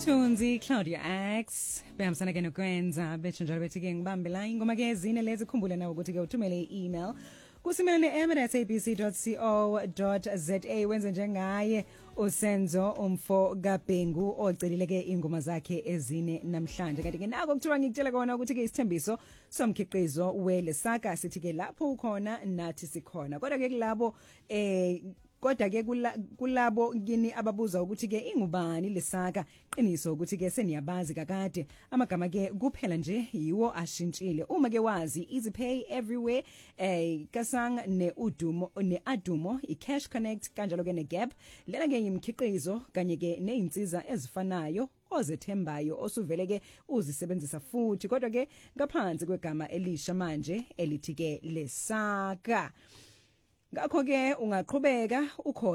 Tunzi Claudia X behambisana ke nokwenza bethu njalo bethi ke ngibambe la ingoma ke ezine lezi khumbule nawe ukuthi ke uthumele i-email kusimele@abc.co.za wenze njengaye usenzo umfo kaBhengu ocelile ke ingoma zakhe ezine namhlanje kanti ke nako kuthiwa ngikutshela kona ukuthi ke isithembiso somkhiqizo welesaka sithi ke lapho ukhona nathi sikhona kodwa ke kulabo kodwa ke kulabo kini ababuza ukuthi ke ingubani lesaka qiniso ukuthi ke seniyabazi kakade amagama ke kuphela nje yiwo ashintshile uma ke wazi EasyPay everywhere kasang neUdumo neAdumo iCash Connect kanjalo ke neGap lena ke imkhiqizo kanye ke neinsiza ezifanayo ozethembayo osuvele ke uzisebenzisa futhi kodwa ke ngaphansi kwegama elisha manje elithi ke lesaka. Ngakho ke ungaqhubeka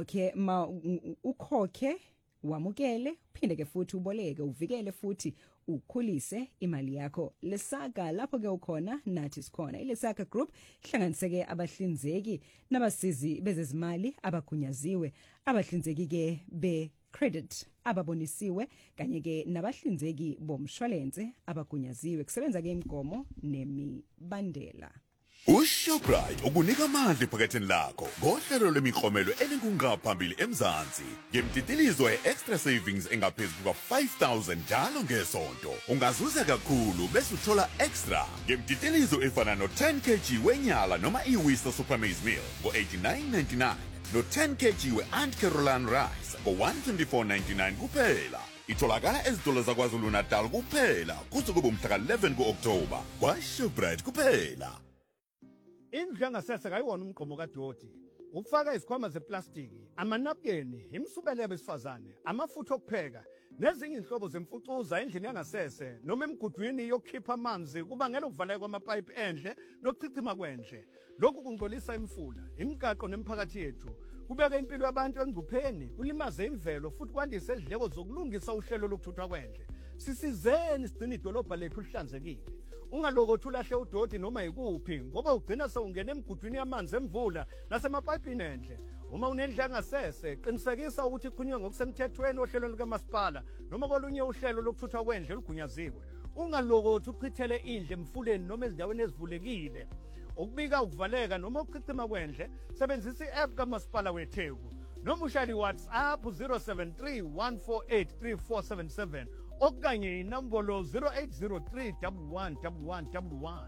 ukhokhe wamukele uphinde ke futhi uboleke uvikele futhi ukhulise imali yakho lesaka lapho ke ukhona nathi sikhona ilesaka group ihlanganiseke abahlinzeki nabasizi bezezimali abagunyaziwe abahlinzeki ke be credit ababonisiwe kanye ke nabahlinzeki bomshwalense abagunyaziwe kusebenza ke imigomo nemibandela. UShoprite ukunika amandla ephaketheni lakho ngohlelo lemiklomelo elinkungaphambili eMzansi ngemtitilizo extra savings engaphezulu kwa-5,000 njalo ngesonto ungazuza kakhulu bese uthola extra ngemtitilizo efana no-10 kg wenyala noma iWista Supermaize Meal ngo-89.99 no-10 kg we-Aunt Caroline Rice ngo-124.99 kuphela. Itholakala ezitolo zaKwaZulu Natal kuphela kuze kube umhla ka-11 ku-Oktoba kwaShoprite kuphela. Indlu yangasese kayiwona umgqomo kaDodi. Ukufaka izikhwama zeplastiki, amanapkeni, imsubele yabesifazane, amafutha okupheka, nezinye inhlobo zemfucuza endlini yangasese noma emgudwini yokukhipha amanzi kubangela ukuvaleka kwamapipe endle nokuchichima kwendle. Lokhu kungcolisa imfula, imigaqo nemphakathi yethu. Kubeka impilo yabantu engcupheni, kulimaze imvelo futhi kwandise izindleko zokulungisa uhlelo lokuthuthwa kwendle. Sisizeni sigcine idolobha lethu lihlanzekile. Ungalokothi ulahle uDodi noma yikuphi ngoba ugcina sewungena emgudwini yamanzi emvula nasemapayipini endle. Uma unendlu yangasese qinisekisa ukuthi iqhunywe ngokusemthethweni ohlelweni likamasipala noma kolunye uhlelo lokuthuthwa kwendle olugunyaziwe. Ungalokothi uchithele indle emfuleni noma ezindaweni ezivulekile. Ukubika ukuvaleka noma ukuchichima kwendle sebenzisa i-app kamasipala weTheku noma ushaya iWhatsApp 0731483477 okanye inombolo 0803111111.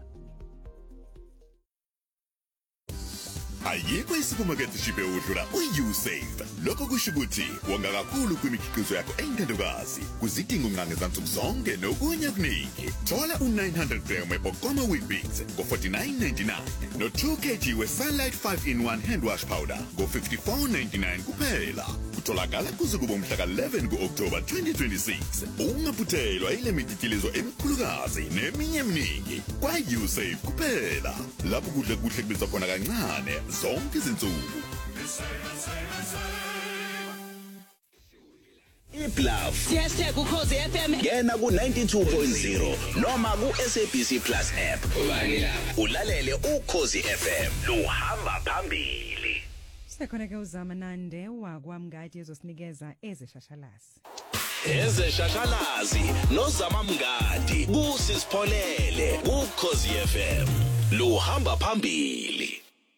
Ayikho isupermarket shipe udlula uYouSave. Lokho kusho ukuthi wonga kakhulu kwimikhiqizo yakho eyintandokazi. Kuzidinga unqange zansuku zonke nokunye kuningi. Thola u900 gram weBokoma Weetbix ngo49.99 no 2 kg weSunlight 5-in-1 hand wash powder ngo54.99 kuphela. Kutholakala kuze kube umhla ka-11 ku-Oktoba 2026. Ungaphuthelwa ile mititilizo emikhulukazi neminye eminingi kwaYouSave kuphela. Lapho kudle kuhle kubiza khona kancane zonke izinsuku. iPlaf #ukhozi FM ngena ku92.0 noma ku-SABC Plus app ulalele ukhozi FM luhamba phambili. Sekhona ke uzama nande wakwamngadi ezosinikeza ezeshashalazi. Ezeshashalazi nozama mngadi kusisipholele ukhozi FM luhamba phambili.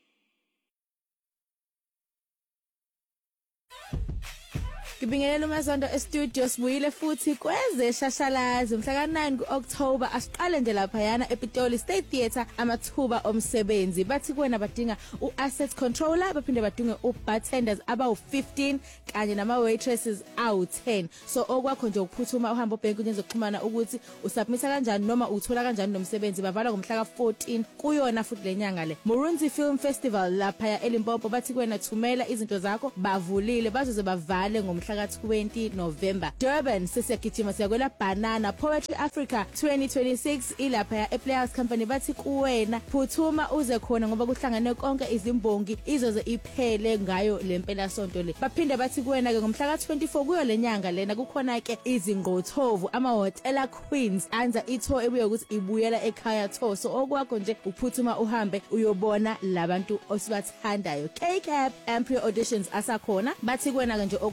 Ngibingelela uMazondo e-studio sibuyile futhi kweze shashalazi mhla ka9 ku-Oktober asiqale nje lapha yana ePitoli State Theatre amathuba omsebenzi bathi kuwena badinga uasset controller baphinde badinge ubartenders abawu15 kanye nama waitresses awu10 so okwakho nje ukuphuthuma uhamba obhenki uzoxhumana ukuthi usubmita kanjani noma uthola kanjani nomsebenzi bavala ngomhla ka14 kuyona futhi lenyanga le Murunzi Film Festival lapha eLimpopo bathi kuwena thumela izinto zakho bavulile bazoze bavale ngomhla ka20 November. Durban sesiyagijima siyakwela Banana Poetry Africa 2026 ilapha ePlayers Company bathi kuwena phuthuma uze khona ngoba kuhlangane konke izimbongi izoze iphele ngayo lempela sonto le. Baphinde bathi kuwena ke ngomhla ka24 kuyo lenyanga lena kukhona ke izingqothovu ama-Hotel Queens anza itho ebuye ukuthi ibuyela ekhaya tho so okwakho nje uphuthuma uhambe uyobona labantu osibathandayo. K-Cap Ampere Auditions asakhona bathi kuwena ke nje okwakho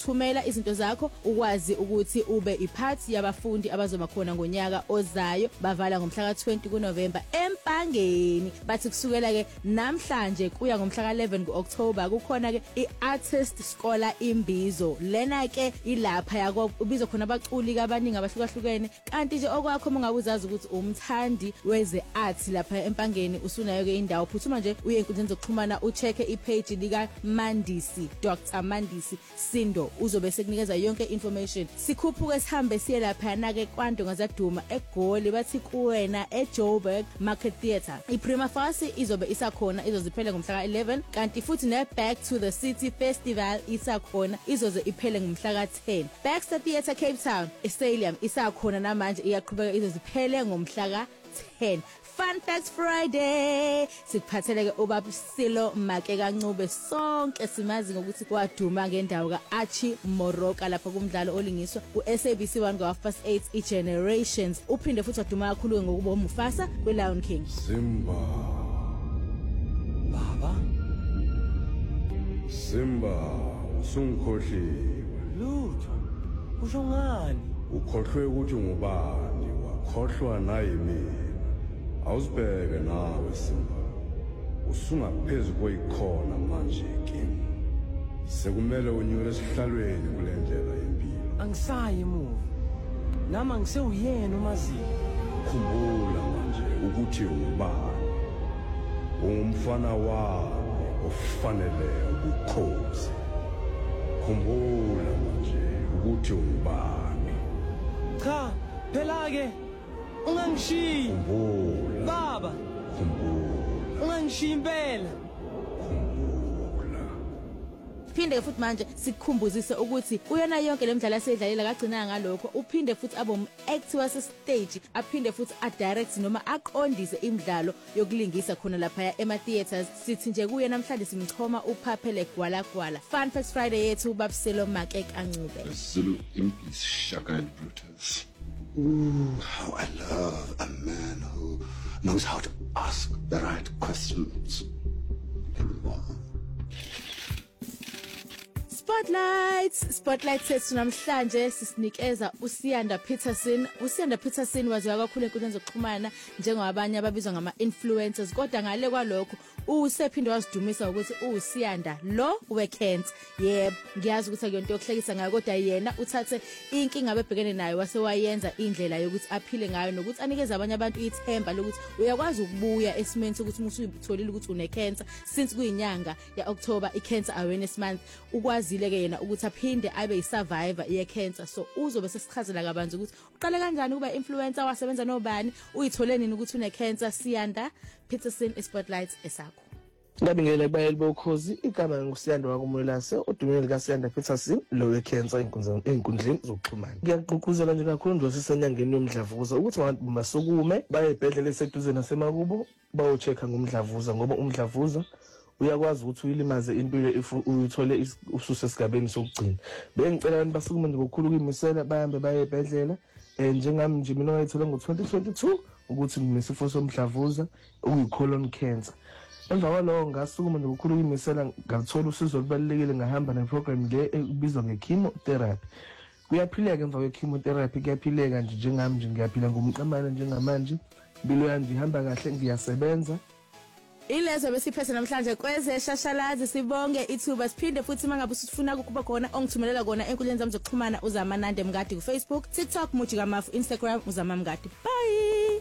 ukuthumela izinto zakho ukwazi ukuthi ube ipart yabafundi abazoba khona ngonyaka ozayo. Bavala ngomhla ka20 kuNovember eMpangeni. Bathi kusukela ke namhlanje kuya ngomhla ka11 kuOctober kukhona ke iArtist Scholar Imbizo. Lena ke ilapha yako ubizwa khona abaculi abaningi abahlukahlukene. Kanti nje okwakho ungabuzazi ukuthi umthandi weze art lapha eMpangeni usunayo ke indawo. Phuthuma nje uye enkundleni zokuxhumana uchecke ipage lika Mandisi Dr Mandisi Sindo uzobe sekunikeza yonke information. Sikhuphuke sihambe siye lapha na ke kwanto ngazaduma eGoli bathi kuwena eJoburg Market Theatre. iPrima Facie izobe isakhona izoziphele ngomhla ka11 kanti futhi ne Back to the City Festival isakhona izoze iphele ngomhla ka10. Baxter Theatre Cape Town Stadium isakhona namanje iyaqhubeka izoziphele ngomhla ka10. Fun Facts Friday sikuphatheleke uBabsilo Makeka Ncube sonke simazi ngokuthi kwaduma ngendawo kaArchie Moroka lapha kumdlalo olingiswa uSABC1 ngo8:30 iGenerations. Uphinde futhi waduma kakhulu ngokuba uMufasa kweLion King. Simba Baba Simba usungikhohliwe. Lutho usho ngani? Ukhohlwe ukuthi ngubani wakhohlwa naye mina. Awusibheke nawe Simba. Usungaphezulu koyikhona manje King. Sekumele unyule esihlalweni kule ndlela yempilo. Angisayi emuva. Nama ngisewuyena uMazili. Khumbula manje ukuthi ungubani. Ungumfana wami ofanele ubukhosi. Khumbula manje ukuthi ungubani. Cha, phela ke ungangishiyi. Khumbula. Baba, Khumbula. ungangishiyi impela. Phinde futhi manje sikukhumbuzise ukuthi uyona yonke lemidlalo asedlalela kagcina ngalokho uphinde futhi abe umactor wase stage aphinde futhi adirect noma aqondise imidlalo yokulingisa khona lapha ema theaters. Sithi nje kuye namhlanje simchoma uphaphele gwalagwala. Fun Facts Friday yethu uBabsilo Makeka Ncube. Zulu impis Shaka and Brutus. Ooh, how I love a man who knows how to ask the right questions. Spotlight sethu namhlanje sisinikeza uSiyanda Peterson. uSiyanda Peterson waziwa kakhulu enkundleni zokuxhumana njengabanye ababizwa ngama influencers kodwa ngale kwalokho usephinde wasidumisa ukuthi uSiyanda lo weKent. Yebo ngiyazi ukuthi akuyonto yokuhlekisa ngayo kodwa yena uthathe inkinga abebhekene nayo wasewayenza indlela yokuthi aphile ngayo nokuthi anikeze abanye abantu ithemba lokuthi uyakwazi ukubuya esimeni sokuthi usuyitholile ukuthi unecancer since kuyinyanga yaOctober iCancer Awareness Month. Ukwazile ke yena ukuthi aphinde abe yisurvivor yecancer. So uzobe sesichazela kabanzi ukuthi uqale kanjani kuba influencer wasebenza nobani uyithole nini ukuthi unecancer. Siyanda Peterson Spotlight esakho. Ngabingelela kubayeli bokhozi igama ngusiyanda wakumulase odumile lika Siyanda Peterson lo wecancer enkundleni zokuxhumana. Ngiyaqhuquzela nje kakhulu nje sisenyangeni yomdlavuza ukuthi abantu masukume baye ebhedlela eseduze nasemakubo bayochecka ngomdlavuza ngoba umdlavuza uyakwazi ukuthi uyilimaze impilo if uyithole ususe esigabeni sokugcina. Bengicela abantu basukume nje ngokukhulu kuyimisela bahambe baye ebhedlela njengami nje mina ngayithola ngo2022 ukuthi nginesifo somdlavuza okuyicolon cancer. Emva kwalokho ngasukuma nje ngokukhulu kuyimisela ngathola usizo olubalekile ngahamba neprogram le ebizwa ngechemotherapy. Kuyaphileka emva kwechemotherapy kuyaphileka nje njengami nje ngiyaphila ngomqamana njengamanje. Impilo yami ihamba kahle ngiyasebenza. Ilezo besiphethe namhlanje kweze shashalazi sibonge ithuba siphinde futhi mangabe usifuna ukuba khona ongithumelela kona enkundleni zami zokuxhumana uZamanande Mngadi ku Facebook, TikTok Muji Kamafu, Instagram uZama Mngadi. Bye.